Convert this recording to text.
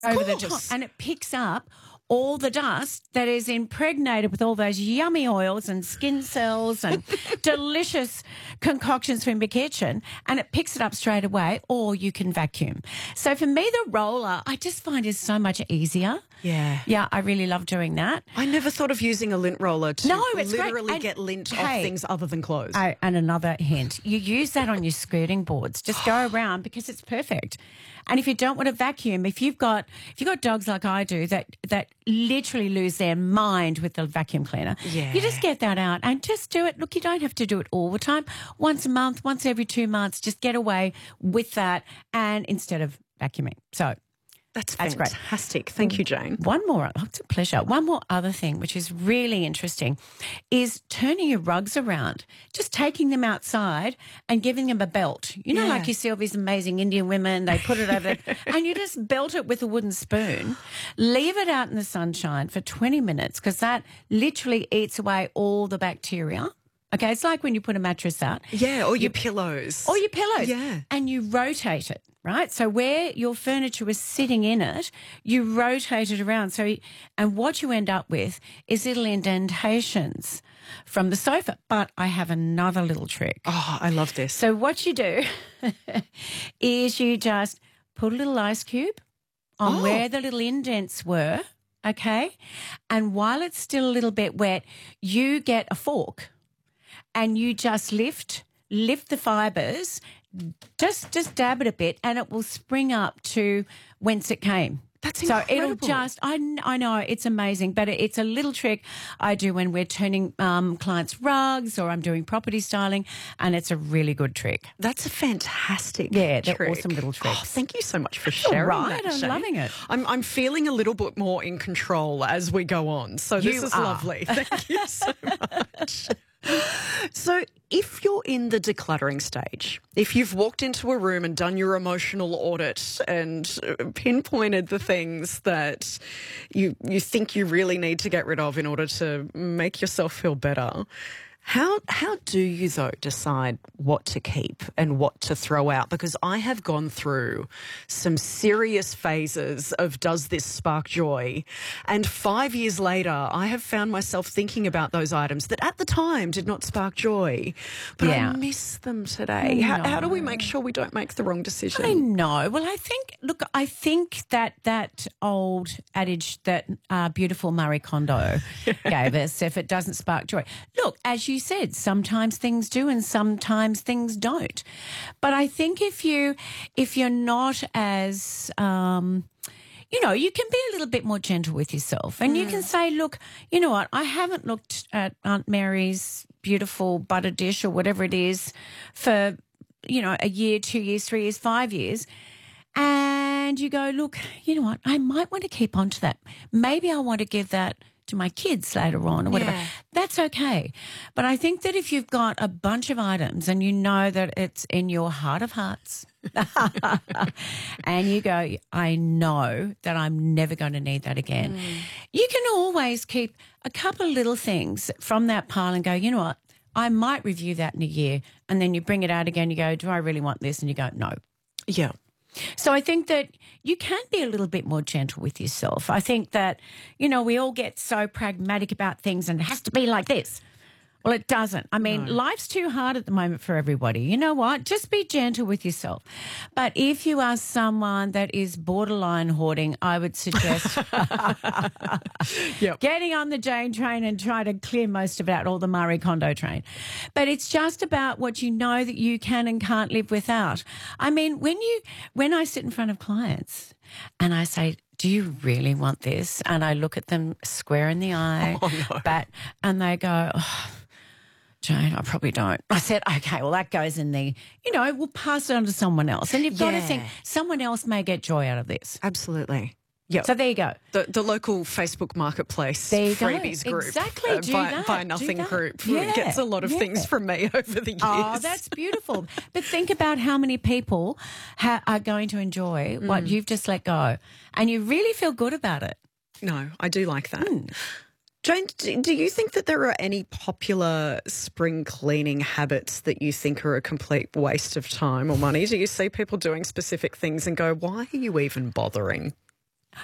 over the top, and it picks up all the dust that is impregnated with all those yummy oils and skin cells and delicious concoctions from your kitchen, and it picks it up straight away, or you can vacuum. So for me, the roller, I just find is so much easier. Yeah. Yeah, I really love doing that. I never thought of using a lint roller to it's literally great. get lint off things other than clothes. And another hint, you use that on your skirting boards. Just go around because it's perfect. And if you don't want to vacuum, if you've got dogs like I do that literally lose their mind with the vacuum cleaner, you just get that out and just do it. Look, you don't have to do it all the time. Once a month, once every 2 months, just get away with that, and instead of vacuuming. So That's great. fantastic. Thank you, Jane. One more, it's a pleasure. One more other thing, which is really interesting, is turning your rugs around, just taking them outside and giving them a belt. You know, like you see all these amazing Indian women, they put it over there, and you just belt it with a wooden spoon, leave it out in the sunshine for 20 minutes, because that literally eats away all the bacteria. Okay, it's like when you put a mattress out. Yeah, or your pillows. Or your pillows. Yeah. And you rotate it, right? So where your furniture was sitting in it, you rotate it around. So, and what you end up with is little indentations from the sofa. But I have another little trick. Oh, I love this. So what you do is you just put a little ice cube on where the little indents were, okay? And while it's still a little bit wet, you get a fork and you just lift the fibres, just dab it a bit, and it will spring up to whence it came. That's incredible. So it'll just, I know, it's amazing, but it's a little trick I do when we're turning clients' rugs or I'm doing property styling, and it's a really good trick. That's a fantastic they're trick. awesome little tricks. Oh, thank you so much for sharing right, that, I'm Jane. loving it. I'm feeling a little bit more in control as we go on, so this is lovely. Thank you so much. So if you're in the decluttering stage, if you've walked into a room and done your emotional audit and pinpointed the things that you think you really need to get rid of in order to make yourself feel better, how do you, though, decide what to keep and what to throw out? Because I have gone through some serious phases of does this spark joy? And 5 years later, I have found myself thinking about those items that at the time did not spark joy, but I miss them today. How do we make sure we don't make the wrong decision? I know. Well, I think that old adage that beautiful Marie Kondo gave us, if it doesn't spark joy. Look, as you said, sometimes things do and sometimes things don't. But I think if you're not as you can be a little bit more gentle with yourself, and you can say, look, you know what, I haven't looked at Aunt Mary's beautiful butter dish or whatever it is for, a year, 2 years, 3 years, 5 years. And you go, look, you know what, I might want to keep on to that. Maybe I want to give that to my kids later on or whatever. Yeah. That's okay. But I think that if you've got a bunch of items and you know that it's in your heart of hearts and you go, I know that I'm never going to need that again, you can always keep a couple of little things from that pile and go, you know what, I might review that in a year. And then you bring it out again, you go, do I really want this? And you go, no. Yeah. So I think that you can be a little bit more gentle with yourself. I think that, we all get so pragmatic about things and it has to be like this. Well, it doesn't. I mean, life's too hard at the moment for everybody. You know what? Just be gentle with yourself. But if you are someone that is borderline hoarding, I would suggest getting on the Jane train and try to clear most of it out, or the Marie Kondo train. But it's just about what you know that you can and can't live without. I mean, when I sit in front of clients and I say, do you really want this? And I look at them square in the eye, and they go, Jane, I probably don't. I said, okay, well, that goes in the, we'll pass it on to someone else. And you've got to think someone else may get joy out of this. Absolutely. Yeah. So there you go. The local Facebook marketplace freebies group. Exactly. Buy Nothing group gets a lot of things from me over the years. Oh, that's beautiful. But think about how many people are going to enjoy what you've just let go. And you really feel good about it. No, I do like that. Jane, do you think that there are any popular spring cleaning habits that you think are a complete waste of time or money? Do you see people doing specific things and go, why are you even bothering?